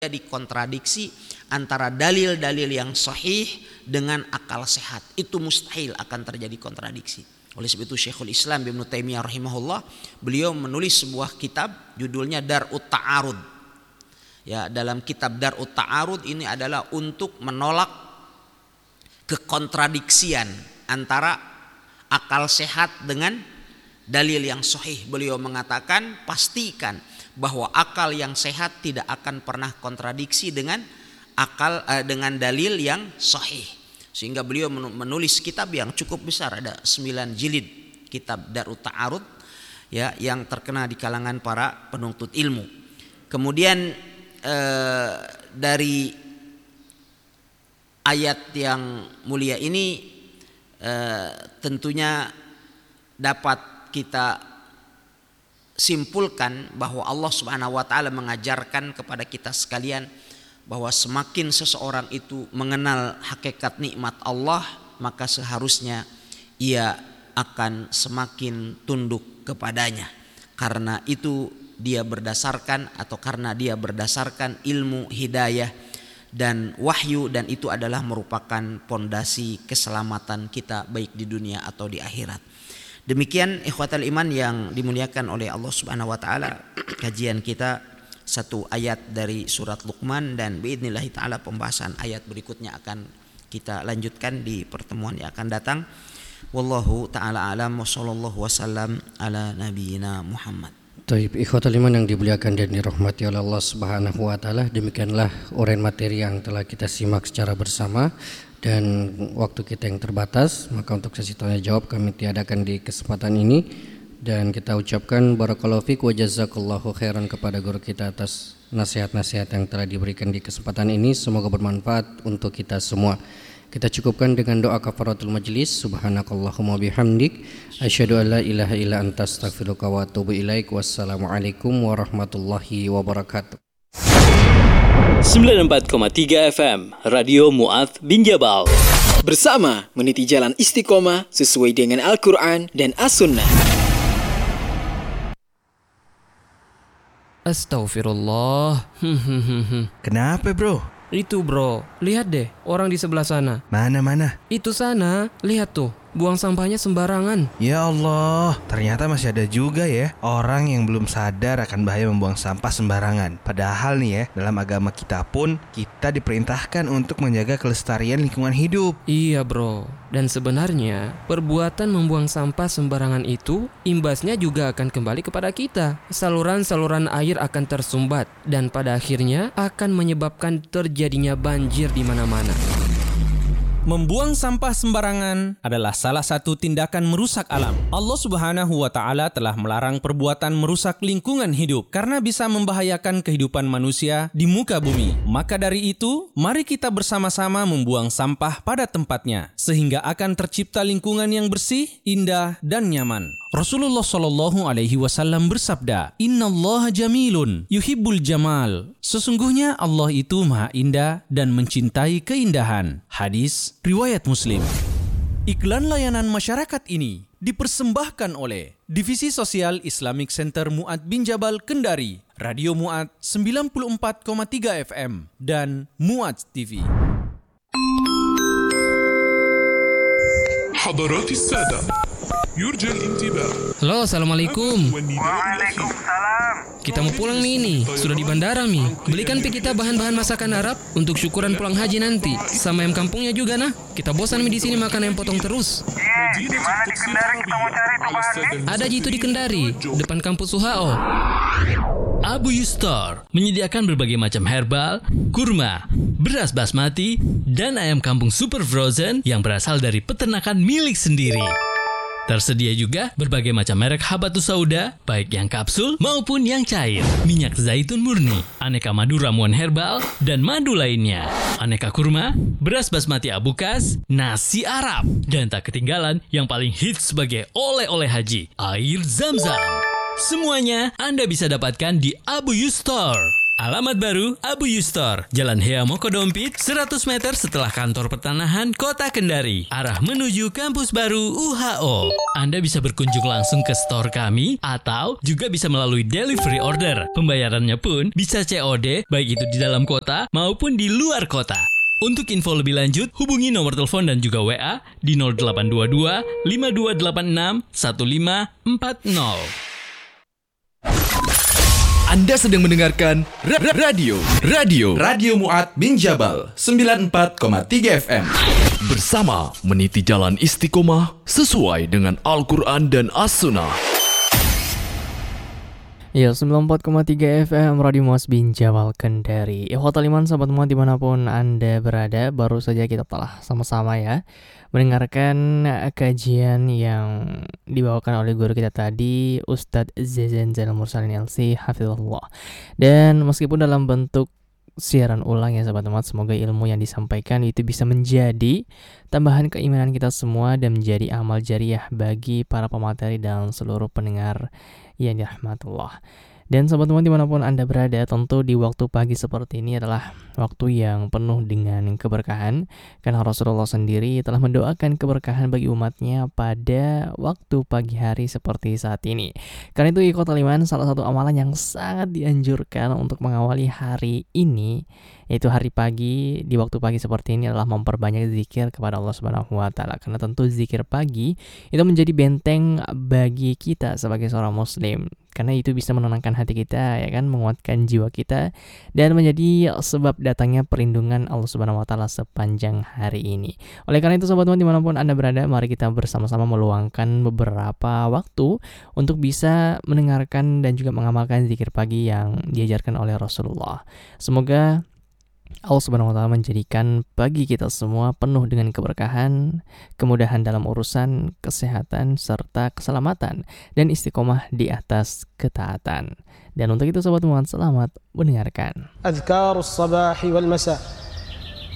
Jadi kontradiksi antara dalil-dalil yang sahih dengan akal sehat. Itu mustahil akan terjadi kontradiksi. Oleh sebab itu Syekhul Islam Ibnu Taimiyah rahimahullah, beliau menulis sebuah kitab judulnya Dar'ut Ta'arud. Ya, dalam kitab Dar'ut Ta'arud ini adalah untuk menolak kekontradiksian antara akal sehat dengan dalil yang sahih. Beliau mengatakan, pastikan bahwa akal yang sehat tidak akan pernah kontradiksi dengan dengan dalil yang sahih. Sehingga beliau menulis kitab yang cukup besar, ada 9 jilid kitab Dar'ut Ta'arud, ya, yang terkenal di kalangan para penuntut ilmu. Kemudian dari ayat yang mulia ini tentunya dapat kita simpulkan bahwa Allah Subhanahu wa taala mengajarkan kepada kita sekalian bahwa semakin seseorang itu mengenal hakikat nikmat Allah, maka seharusnya ia akan semakin tunduk kepadanya. Karena itu dia berdasarkan ilmu hidayah dan wahyu, dan itu adalah merupakan pondasi keselamatan kita baik di dunia atau di akhirat. Demikian ikhwatal iman yang dimuliakan oleh Allah Subhanahu wa taala, kajian kita satu ayat dari surat Luqman, dan biidznillah taala pembahasan ayat berikutnya akan kita lanjutkan di pertemuan yang akan datang. Wallahu taala alam wa sallallahu wasallam ala nabiyyina Muhammad. Taib, ikhwatal iman yang dimuliakan dan dirahmati oleh Allah Subhanahu wa taala, demikianlah uraian materi yang telah kita simak secara bersama. Dan waktu kita yang terbatas, maka untuk sesi tanya jawab kami tiadakan di kesempatan ini. Dan kita ucapkan barakallahu fiik wa jazakallahu khairan kepada guru kita atas nasihat-nasihat yang telah diberikan di kesempatan ini. Semoga bermanfaat untuk kita semua. Kita cukupkan dengan doa kafaratul majlis. Subhanakallahumma bihamdik, asyhadu an la ilaha illa anta astaghfiruka wa atubu ilaik. Wassalamualaikum warahmatullahi wabarakatuh. 94,3 FM Radio Mu'adz bin Jabal, bersama meniti jalan istiqomah sesuai dengan Al-Quran dan As-Sunnah. Astaghfirullah. Kenapa bro? Itu bro, lihat deh orang di sebelah sana. Mana? Itu sana, lihat tuh, buang sampahnya sembarangan. Ya Allah, ternyata masih ada juga ya orang yang belum sadar akan bahaya membuang sampah sembarangan. Padahal nih ya, dalam agama kita pun kita diperintahkan untuk menjaga kelestarian lingkungan hidup. Iya bro, dan sebenarnya perbuatan membuang sampah sembarangan itu imbasnya juga akan kembali kepada kita. Saluran-saluran air akan tersumbat dan pada akhirnya akan menyebabkan terjadinya banjir di mana-mana. Membuang sampah sembarangan adalah salah satu tindakan merusak alam. Allah Subhanahu wa taala telah melarang perbuatan merusak lingkungan hidup karena bisa membahayakan kehidupan manusia di muka bumi. Maka dari itu, mari kita bersama-sama membuang sampah pada tempatnya sehingga akan tercipta lingkungan yang bersih, indah dan nyaman. Rasulullah Shallallahu Alaihi Wasallam bersabda, Innallaha jamilun yuhibbul jamal. Sesungguhnya Allah itu maha indah dan mencintai keindahan. Hadis riwayat Muslim. Iklan layanan masyarakat ini dipersembahkan oleh Divisi Sosial Islamic Center Mu'adz bin Jabal Kendari, Radio Mu'adz 94,3 FM dan Mu'adz TV. حضرات السادة يرجى الانتباه. Halo, assalamualaikum. Waalaikumsalam. Kita mau pulang nih, sudah di bandara nih. Belikan kita bahan-bahan masakan Arab untuk syukuran pulang haji nanti. Sama ayam kampungnya juga nah. Kita bosan di sini makan ayam potong terus. Di mana di Kendari kita mau cari tuh bahannya? Ada itu di Kendari, depan kampus UHO. Abu Yustar menyediakan berbagai macam herbal, kurma, beras basmati, dan ayam kampung super frozen yang berasal dari peternakan milik sendiri. Tersedia juga berbagai macam merek habatus sauda, baik yang kapsul maupun yang cair, minyak zaitun murni, aneka madu ramuan herbal, dan madu lainnya, aneka kurma, beras basmati abukas, nasi Arab, dan tak ketinggalan yang paling hits sebagai oleh-oleh haji, air Zam-Zam. Semuanya Anda bisa dapatkan di Abu Yustar. Alamat baru Abu Yustor, Jalan Hea Mokodompit, 100 meter setelah kantor pertanahan Kota Kendari, arah menuju kampus baru UHO. Anda bisa berkunjung langsung ke store kami atau juga bisa melalui delivery order. Pembayarannya pun bisa COD, baik itu di dalam kota maupun di luar kota. Untuk info lebih lanjut, hubungi nomor telepon dan juga WA di 0822 5286 1540. Anda sedang mendengarkan Radio Mu'ad bin Jabal 94,3 FM. Bersama meniti jalan istiqomah sesuai dengan Al-Quran dan As-Sunnah. Ya, 94,3 FM Radio Mu'ad bin Jabal Kendari. Ikhwatal iman, sahabat Mu'ad dimanapun Anda berada, baru saja kita telah sama-sama ya mendengarkan kajian yang dibawakan oleh guru kita tadi, Ustadz Zaizan Zainal Mursalin LC Hafizullah. Dan meskipun dalam bentuk siaran ulang ya sahabat umat, semoga ilmu yang disampaikan itu bisa menjadi tambahan keimanan kita semua dan menjadi amal jariah bagi para pemateri dan seluruh pendengar yang dirahmati Allah. Dan sahabat umat dimanapun Anda berada, tentu di waktu pagi seperti ini adalah waktu yang penuh dengan keberkahan, karena Rasulullah sendiri telah mendoakan keberkahan bagi umatnya pada waktu pagi hari seperti saat ini. Karena itu ikhwatal iman, salah satu amalan yang sangat dianjurkan untuk mengawali hari ini, yaitu hari pagi, di waktu pagi seperti ini adalah memperbanyak zikir kepada Allah Subhanahu wa taala. Karena tentu zikir pagi itu menjadi benteng bagi kita sebagai seorang muslim. Karena itu bisa menenangkan hati kita, ya kan, menguatkan jiwa kita dan menjadi sebab datangnya perlindungan Allah Subhanahu wa taala sepanjang hari ini. Oleh karena itu sahabat-sahabat dimanapun Anda berada, mari kita bersama-sama meluangkan beberapa waktu untuk bisa mendengarkan dan juga mengamalkan zikir pagi yang diajarkan oleh Rasulullah. Semoga Allah Subhanahu wa taala menjadikan pagi kita semua penuh dengan keberkahan, kemudahan dalam urusan kesehatan serta keselamatan dan istiqomah di atas ketaatan. Dan untuk itu sahabat Mu'ad, selamat mendengarkan. Adhkarus sabahi wal masa.